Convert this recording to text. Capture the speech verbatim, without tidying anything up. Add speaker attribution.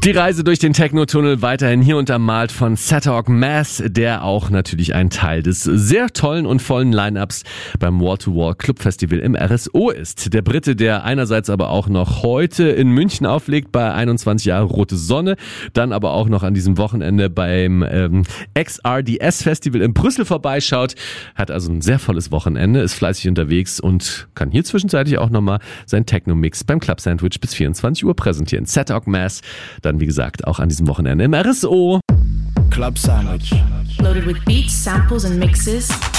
Speaker 1: Die Reise durch den Techno-Tunnel weiterhin hier untermalt von Satalk Mass, der auch natürlich ein Teil des sehr tollen und vollen Line-Ups beim Wall-to-Wall Club Festival im R S O ist. Der Brite, der einerseits aber auch noch heute in München auflegt bei einundzwanzig Jahre Rote Sonne, dann aber auch noch an diesem Wochenende beim ähm, X R D S Festival in Brüssel vorbeischaut, hat also ein sehr volles Wochenende, ist fleißig unterwegs und kann hier zwischenzeitlich auch nochmal sein Techno-Mix beim Club Sandwich bis vierundzwanzig Uhr präsentieren. Satalk Mass, dann wie gesagt auch an diesem Wochenende im R S O.
Speaker 2: Club Sandwich.
Speaker 3: Loaded with beats, samples and mixes.